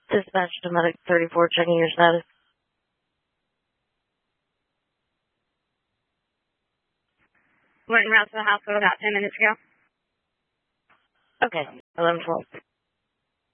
Dispatch to Medic 34, checking your status. Went en route to the hospital about 10 minutes ago. Okay, 11:12.